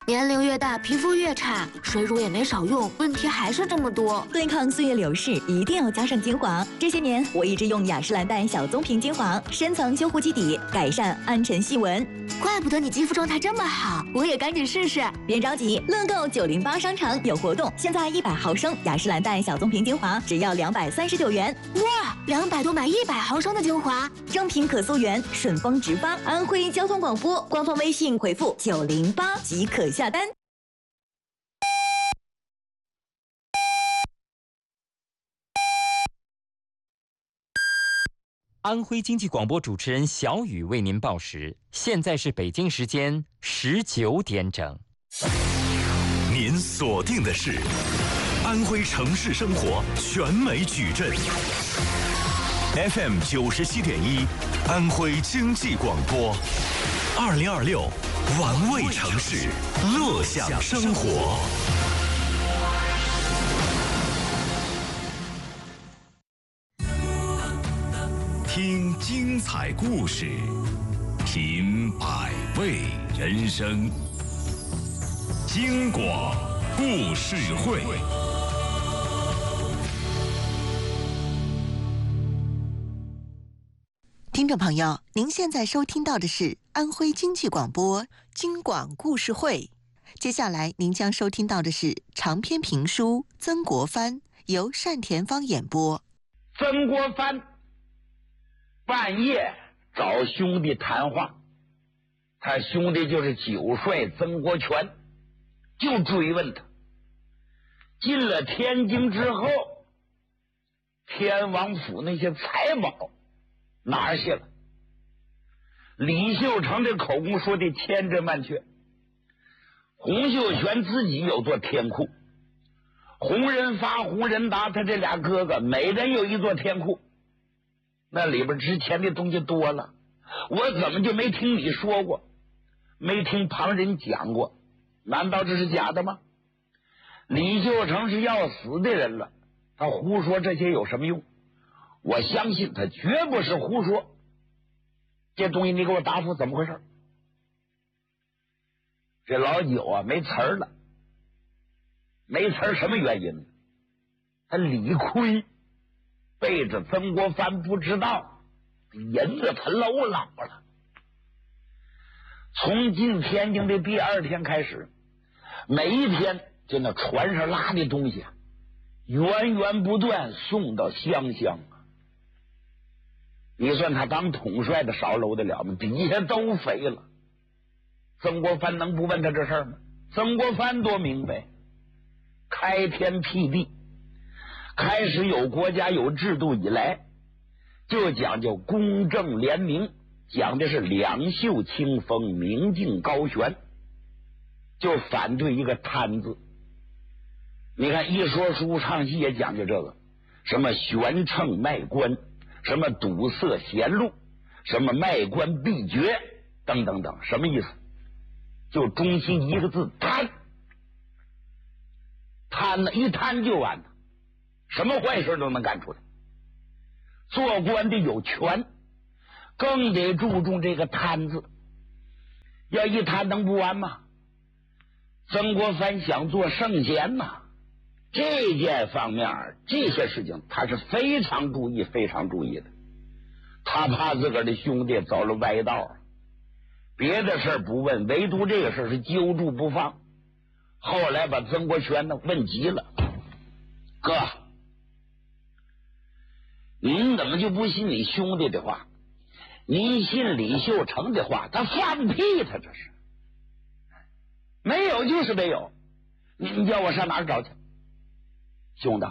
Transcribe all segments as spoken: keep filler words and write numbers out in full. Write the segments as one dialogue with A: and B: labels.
A: 年龄越大，皮肤越差，水乳也没少用，问题还是这么多。
B: 对抗岁月流逝，一定要加上精华。这些年，我一直用雅诗兰黛小棕瓶精华，深层修护基底，改善暗沉细纹。
A: 怪不得你肌肤状态这么好，我也赶紧试试。
B: 别着急，乐购九零八商城有活动，现在一百毫升雅诗兰黛小棕瓶精华只要两百三十九元。
A: 哇，两百多买一百毫升的精华，
B: 正品可溯源，顺丰直发。安徽交通广播官方微信回复九零八即可下单。
C: 安徽经济广播主持人小雨为您报时，现在是北京时间十九点整。
D: 您锁定的是安徽城市生活全美矩阵 F M 九十七点一，安徽经济广播，二零二六玩味城市，乐享生活。听精彩故事，品百味人生。京广故事会，
E: 听众朋友，您现在收听到的是安徽经济广播京广故事会。接下来您将收听到的是长篇评书《曾国藩》，由单田芳演播。
F: 曾国藩半夜找兄弟谈话，他兄弟就是九帅曾国荃，就追问他。进了天津之后，天王府那些财宝哪儿去了？李秀成这口供说的千真万确。洪秀全自己有座天库，洪仁发、洪仁达他这俩哥哥每人有一座天库，那里边值钱的东西多了，我怎么就没听你说过，没听旁人讲过？难道这是假的吗？李秀成是要死的人了，他胡说这些有什么用？我相信他绝不是胡说。这东西你给我答复怎么回事？这老九啊没词儿了，没词儿什么原因？他理亏，背着曾国藩不知道，银子他搂老了。从进天津的第二天开始，每一天就那船上拉的东西源源不断送到湘乡。你算他当统帅的少搂得了吗？底下都肥了。曾国藩能不问他这事儿吗？曾国藩多明白，开天辟地，开始有国家有制度以来，就讲究公正廉明，讲的是两袖清风，明镜高悬，就反对一个贪字。你看一说书唱戏也讲究这个，什么悬秤卖官，什么堵塞贤路，什么卖官必绝等等等，什么意思？就中心一个字，贪。贪呢，一贪就完了，什么坏事都能干出来。做官的有权，更得注重这个贪字，要一贪能不完吗？曾国藩想做圣贤嘛，这件方面这些事情他是非常注意非常注意的，他怕自个儿的兄弟走了歪道，别的事不问，唯独这个事是揪住不放。后来把曾国荃呢问急了，哥，您怎么就不信你兄弟的话？您信李秀成的话？他放屁，他这是没有就是没有，你叫我上哪儿找去？兄弟，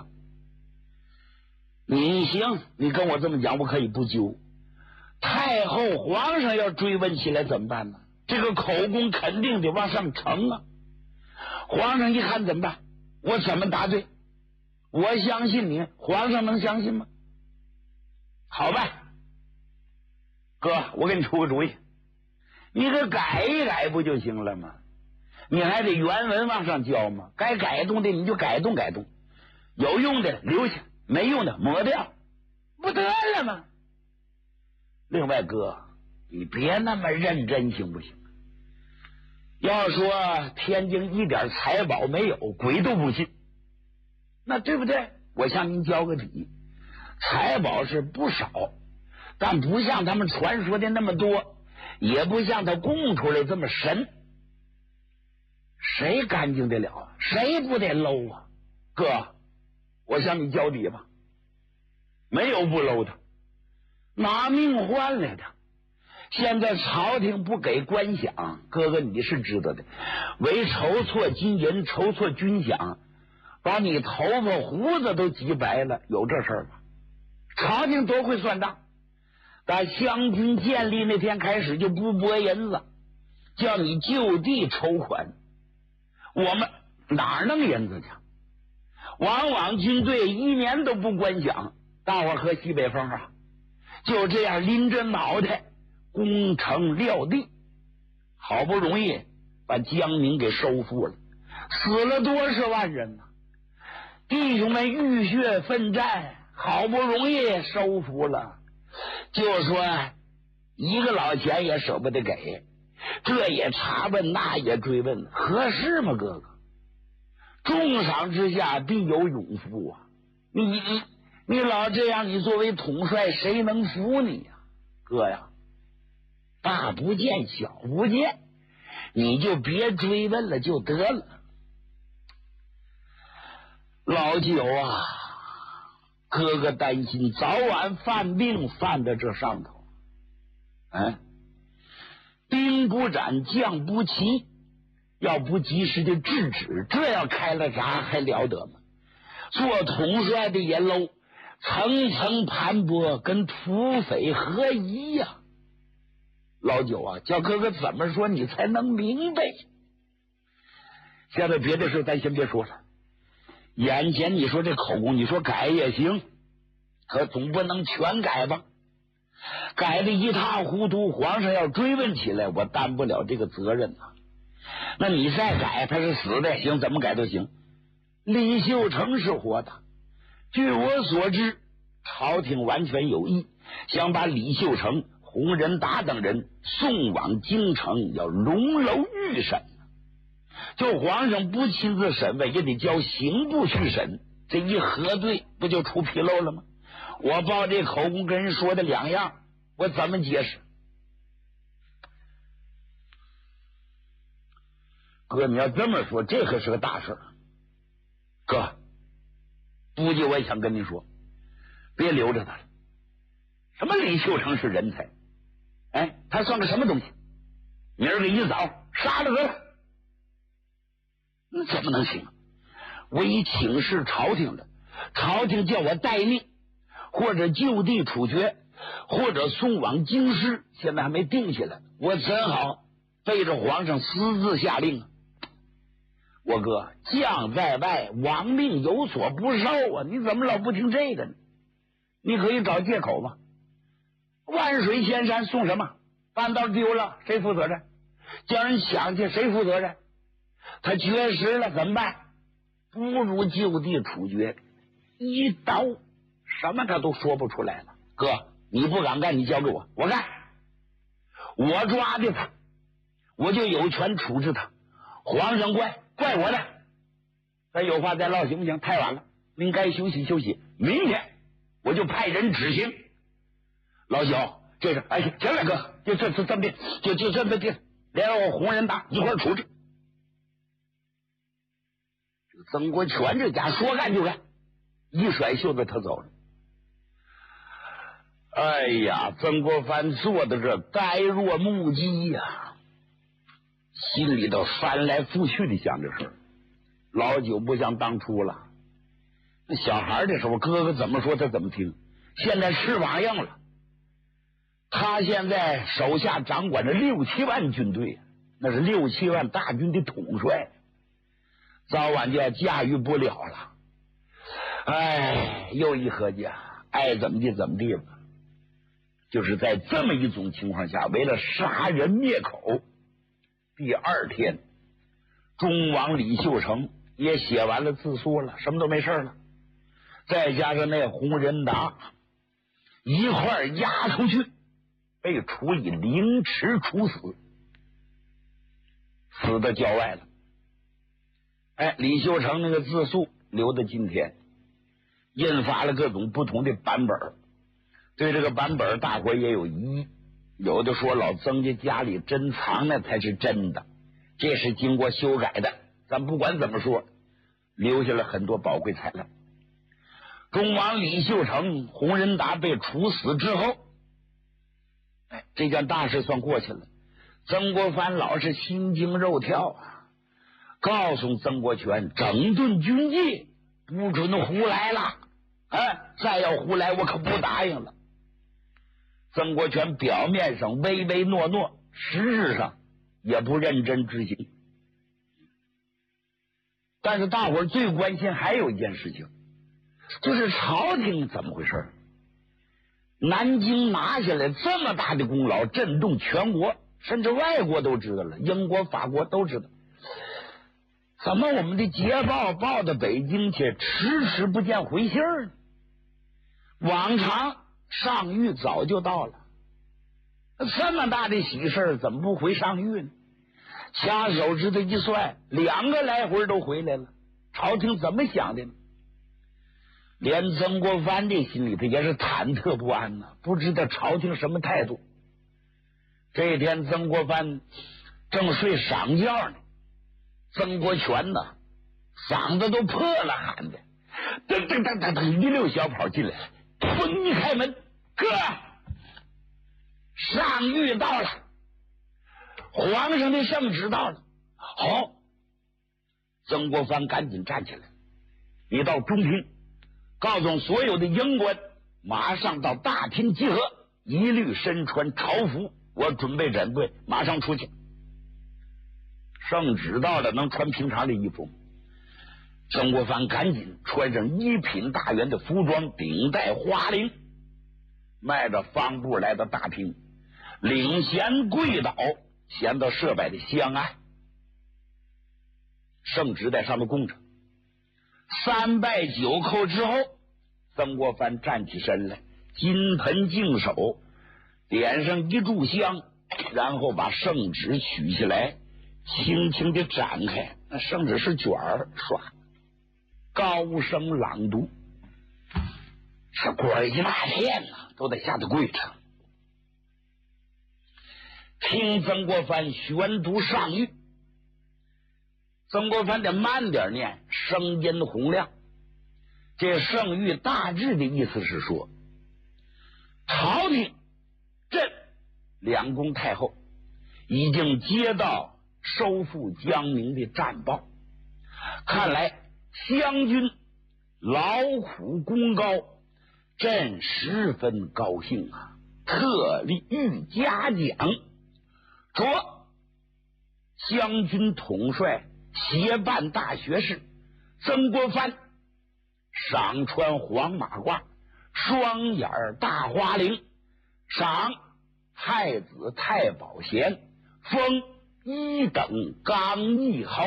F: 你行，你跟我这么讲，我可以不揪。太后皇上要追问起来怎么办呢？这个口供肯定得往上呈啊。皇上一看怎么办？我怎么答对？我相信你，皇上能相信吗？好吧，哥，我给你出个主意，你给改一改不就行了吗？你还得原文往上交吗？该改动的你就改动改动，有用的留下，没用的抹掉，不得了吗？另外哥，你别那么认真行不行？ 要说天津一点财宝没有，鬼都不信。那对不对？我向您交个底，财宝是不少，但不像他们传说的那么多，也不像他供出来这么神。谁干净得了？谁不得搂啊？哥，我向你交底吧，没有不搂的，拿命换来的。现在朝廷不给官饷，哥哥你是知道的，为筹措金银，筹措军饷，把你头发胡子都挤白了，有这事儿吗？朝廷多会算账，打湘军建立那天开始就不拨银子，叫你就地筹款。我们哪弄银子去？往往军队一年都不官饷，大伙喝西北风啊，就这样拎着脑袋攻城撂地，好不容易把江宁给收复了，死了多少万人呢、啊？弟兄们浴血奋战，好不容易收复了，就说一个老钱也舍不得给，这也查问那也追问，合适吗？哥哥，重赏之下必有勇夫啊！你你你老这样，你作为统帅，谁能服你呀、啊？哥呀，大不见小不见，你就别追问了就得了。老九啊，哥哥担心早晚犯病犯在这上头。哎，兵不斩，将不齐，要不及时的制止，这要开了闸还了得吗？做统帅的也搂，层层盘剥，跟土匪合一呀、啊！老九啊，叫哥哥怎么说你才能明白？现在别的事咱先别说了，眼前你说这口供，你说改也行，可总不能全改吧？改的一塌糊涂，皇上要追问起来，我担不了这个责任呐、啊。那你再改，他是死的，行，怎么改都行。李秀成是活的，据我所知，朝廷完全有意想把李秀成、洪仁达等人送往京城，要龙楼预审。就皇上不亲自审问，也得叫刑部去审，这一核对，不就出纰漏了吗？我报这口供跟人说的两样，我怎么解释？哥，你要这么说，这可是个大事。哥，估计我也想跟你说，别留着他了。什么李秀成是人才？哎，他算个什么东西？明儿个一早杀了得了。那怎么能行？我已请示朝廷了，朝廷叫我待命，或者就地处决，或者送往京师，现在还没定下来，我怎好背着皇上私自下令啊？我哥，将在外，亡命有所不受啊！你怎么老不听这个呢？你可以找借口吧。万水千山送什么？半道丢了，谁负责任？叫人抢去，谁负责任？他绝食了怎么办？不如就地处决，一刀什么他都说不出来了。哥，你不敢干，你交给我，我干。我抓的他，我就有权处置他。皇上怪怪我的，咱有话再唠行不行？太晚了，您该休息休息，明天我就派人执行。老九，这是哎，行了哥，就这这这么定，就就这么定，连我洪仁达一块处置。曾国荃这家说干就干，一甩袖子他走了。哎呀，曾国藩坐在这呆若木鸡呀、啊，心里头翻来覆去的想这事儿。老九不像当初了，那小孩的时候，哥哥怎么说他怎么听。现在翅膀硬了，他现在手下掌管着六七万军队，那是六七万大军的统帅，早晚就要驾驭不了了。哎，又一合计啊，爱怎么地怎么地吧。就是在这么一种情况下，为了杀人灭口，第二天，忠王李秀成也写完了自诉了，什么都没事了。再加上那洪仁达一块押出去，被处以凌迟处死。 死到郊外了。哎，李秀成那个自诉留到今天，印发了各种不同的版本，对这个版本大伙也有疑义，有的说老曾家家里珍藏那才是真的，这是经过修改的。咱不管怎么说，留下了很多宝贵材料。忠王李秀成、洪仁达被处死之后，哎，这件大事算过去了。曾国藩老是心惊肉跳啊，告诉曾国荃整顿军纪，不准胡来了，哎，再要胡来我可不答应了。曾国荃表面上唯唯诺诺，实质上也不认真执行。但是大伙儿最关心还有一件事情，就是朝廷怎么回事？南京拿下来这么大的功劳，震动全国，甚至外国都知道了，英国、法国都知道。怎么我们的捷报报到北京去，迟迟不见回信儿呢？往常上谕早就到了，这么大的喜事怎么不回上谕呢？掐手指头一算，两个来回都回来了，朝廷怎么想的呢？连曾国藩这心里头也是忐忑不安呐，不知道朝廷什么态度。这一天，曾国藩正睡晌觉呢，曾国荃呢，嗓子都破了，喊的噔噔噔噔噔，一溜小跑进来，嘣一开门，哥，上谕到了，皇上的圣旨到了。好，曾国藩赶紧站起来，你到中厅告诉所有的营官，马上到大厅集合，一律身穿朝服，我准备整队，马上出去。圣旨到了，能穿平常的衣服。曾国藩赶紧穿上一品大员的服装，顶戴花翎，迈着方步来到大厅，领衔跪倒，衔到设摆的香案，圣旨在上面供着。三拜九叩之后，曾国藩站起身来，金盆净手，点上一炷香，然后把圣旨取下来，轻轻地展开，那圣旨是卷儿，唰，高声朗读，这鬼一大片呐，都在下头跪着，听曾国藩宣读上谕。曾国藩得慢点念，声音洪亮。这圣谕大致的意思是说，朝廷朕两宫太后已经接到收复江宁的战报，看来湘军劳苦功高，朕十分高兴啊，特立御嘉奖，着湘军统帅协办大学士曾国藩，赏穿黄马褂，双眼大花翎，赏太子太保衔，封一等刚毅侯，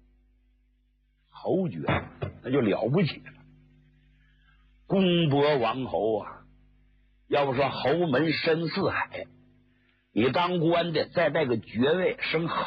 F: 侯爵那就了不起了。公伯王侯啊，要不说侯门深似海，你当官的再带个爵位升